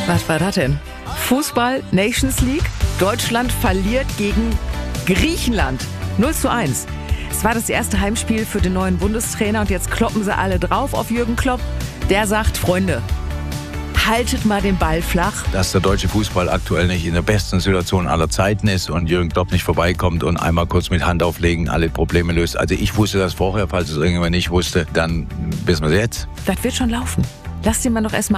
Was war das denn? Fußball, Nations League. Deutschland verliert gegen Griechenland. 0:1. Es war das erste Heimspiel für den neuen Bundestrainer und jetzt kloppen sie alle drauf auf Jürgen Klopp. Der sagt, Freunde, haltet mal den Ball flach. Dass der deutsche Fußball aktuell nicht in der besten Situation aller Zeiten ist und Jürgen Klopp nicht vorbeikommt und einmal kurz mit Hand auflegen alle Probleme löst. Also ich wusste das vorher, falls es irgendjemand nicht wusste, dann wissen wir es jetzt. Das wird schon laufen. Lass den mal noch erstmal